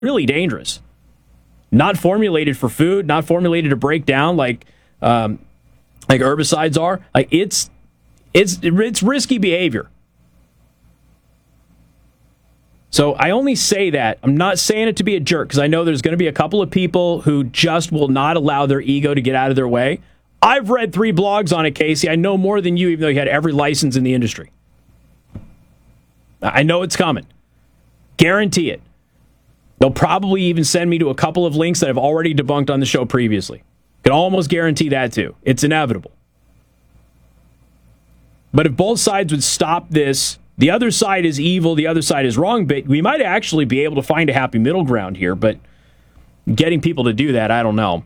really dangerous. Not formulated for food, not formulated to break down like herbicides are. Like it's risky behavior. So I only say that. I'm not saying it to be a jerk because I know there's going to be a couple of people who just will not allow their ego to get out of their way. I've read 3 blogs on it, Casey. I know more than you, even though you had every license in the industry. I know it's coming. Guarantee it. They'll probably even send me to a couple of links that I've already debunked on the show previously. Can almost guarantee that too. It's inevitable. But if both sides would stop this, the other side is evil, the other side is wrong, but we might actually be able to find a happy middle ground here, but getting people to do that, I don't know.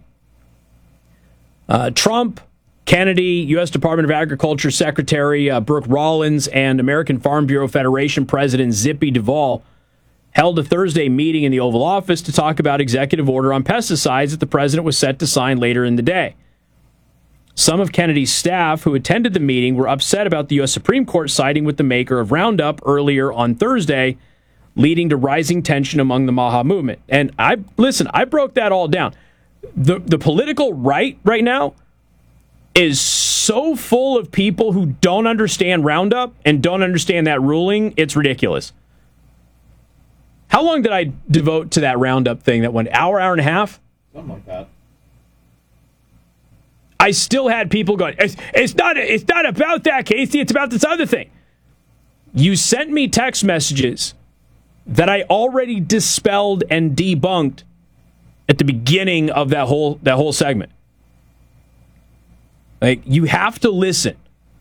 Trump, Kennedy, U.S. Department of Agriculture Secretary Brooke Rollins, and American Farm Bureau Federation President Zippy Duvall held a Thursday meeting in the Oval Office to talk about executive order on pesticides that the president was set to sign later in the day. Some of Kennedy's staff who attended the meeting were upset about the U.S. Supreme Court siding with the maker of Roundup earlier on Thursday, leading to rising tension among the MAHA movement. And I broke that all down. The political right now is so full of people who don't understand Roundup and don't understand that ruling, it's ridiculous. How long did I devote to that Roundup thing that went hour and a half? Something like that. I still had people going, it's not about that, Casey. It's about this other thing. You sent me text messages that I already dispelled and debunked at the beginning of that whole segment. Like, you have to listen.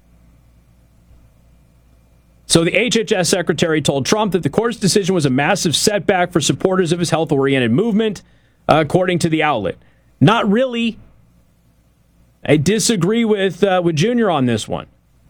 So the HHS secretary told Trump that the court's decision was a massive setback for supporters of his health-oriented movement, according to the outlet. Not really. I disagree with Junior on this one.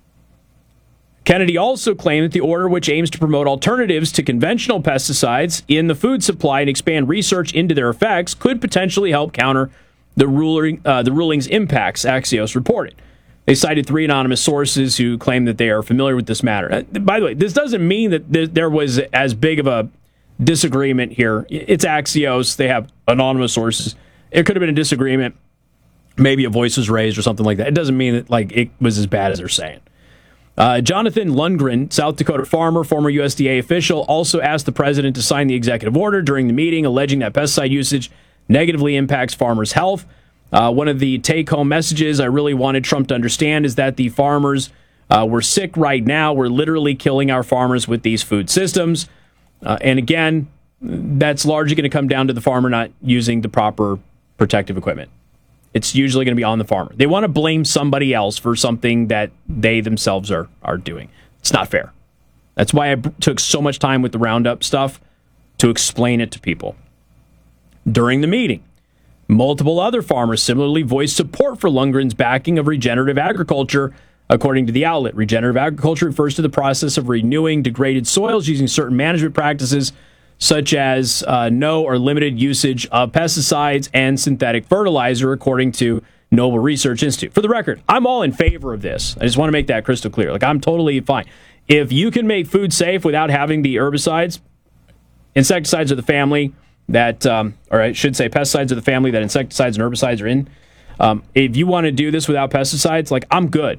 Kennedy also claimed that the order, which aims to promote alternatives to conventional pesticides in the food supply and expand research into their effects, could potentially help counter the ruling's impacts, Axios reported. They cited 3 anonymous sources who claim that they are familiar with this matter. By the way, this doesn't mean that there was as big of a disagreement here. It's Axios. They have anonymous sources. It could have been a disagreement. Maybe a voice was raised or something like that. It doesn't mean that it was as bad as they're saying. Jonathan Lundgren, South Dakota farmer, former USDA official, also asked the president to sign the executive order during the meeting, alleging that pesticide usage negatively impacts farmers' health. One of the take-home messages I really wanted Trump to understand is that the farmers were sick right now. We're literally killing our farmers with these food systems. And again, that's largely going to come down to the farmer not using the proper protective equipment. It's usually going to be on the farmer. They want to blame somebody else for something that they themselves are doing. It's not fair. That's why I took so much time with the Roundup stuff to explain it to people. During the meeting, multiple other farmers similarly voiced support for Lundgren's backing of regenerative agriculture, according to the outlet. Regenerative agriculture refers to the process of renewing degraded soils using certain management practices, such as no or limited usage of pesticides and synthetic fertilizer, according to Noble Research Institute. For the record, I'm all in favor of this. I just want to make that crystal clear. I'm totally fine. If you can make food safe without having the herbicides, insecticides are the family that, or I should say pesticides are the family that insecticides and herbicides are in. If you want to do this without pesticides, I'm good.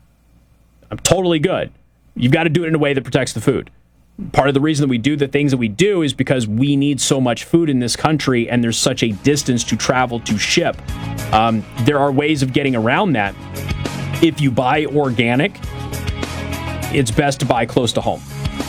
I'm totally good. You've got to do it in a way that protects the food. Part of the reason that we do the things that we do is because we need so much food in this country and there's such a distance to travel to ship. There are ways of getting around that. If you buy organic, it's best to buy close to home.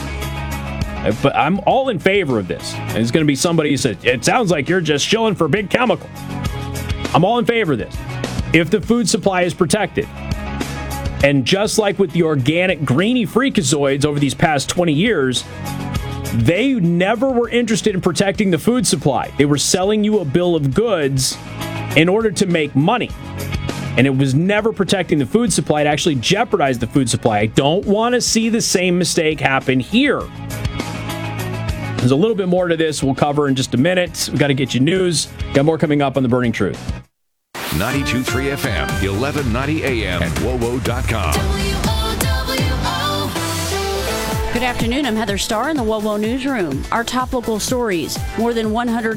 But I'm all in favor of this. And there's going to be somebody who says, it sounds like you're just shilling for big chemical. I'm all in favor of this. If the food supply is protected. And just like with the organic greeny freakazoids over these past 20 years, they never were interested in protecting the food supply. They were selling you a bill of goods in order to make money. And it was never protecting the food supply. It actually jeopardized the food supply. I don't want to see the same mistake happen here. There's a little bit more to this we'll cover in just a minute. We've got to get you news. Got more coming up on The Burning Truth. 92.3 FM, 1190 AM, and WOWO.com. Good afternoon. I'm Heather Starr in the WOWO Newsroom. Our top local stories. More than 100